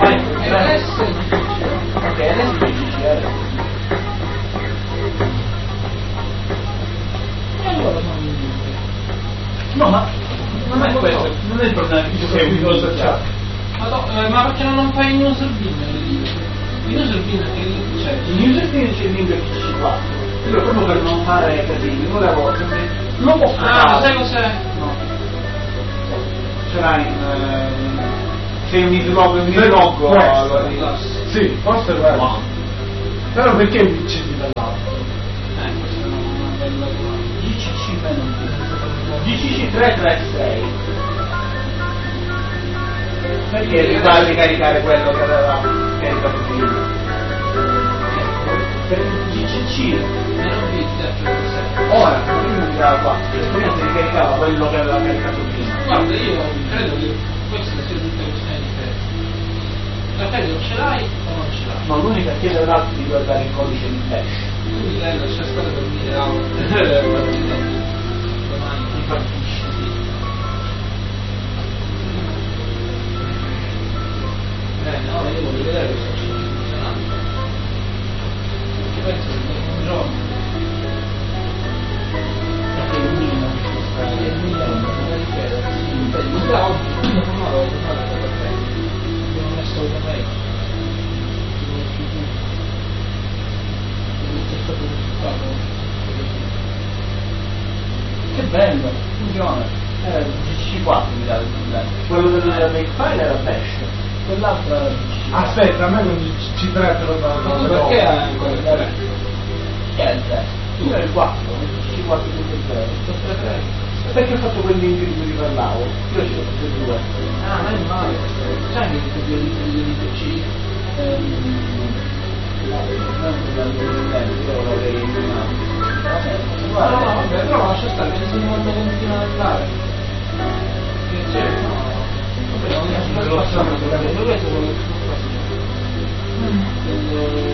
adesso è difficile. Ok, adesso è difficile. No, ma non è questo, non è il problema che c'è un user chat. Ma perché non fai in user bin? In user bin c'è. In user bin c'è il link PC4. Io proprio per non fare casini, non l'avevo sempre. Non posso fare. Sai cos'è? No. C'era c'è un microfono allora. Sì, forse è vero. Però perché il PC dall'altro? Questa è una bella domanda. GCC 336. Perché riguarda di caricare quello che aveva caricato prima? Per il GCC Non bit, ora prima mi dava 4, prima si ricaricava quello che aveva caricato prima. guarda, io credo che queste siano tutte questioni di fede. La fede ce l'hai o non ce l'hai? No, l'unica chiede all'altro di guardare il codice di flash. Quindi lei lascia stare per 1000 euro. Domani ti partisci, sì. Bene, ora io voglio vedere questo sta funzionando. Perché penso che un giorno Perché il mino magari credo sì, da oggi non ho tornato per te. Non ho messo il mail. È stato risultato. che bello, funziona. Era il GC4 mi dava il problema. Quello del Makefile era flash, quell'altro era il GC4. Aspetta, a me non ci trattano da Perché hai ancora il 3? Che è il 3? Io era il 4, il GC4.0. Perché ho fatto quell'intro di cui parlavo? Io ci ho fatto il 2. Ah, non è male. Sai che il video di PC io l'avrei eliminato. no, vabbè, però lascia stare, che se non continua ad andare. Che c'è? No. Vabbè, non è una situazione, dovete quello che sto facendo.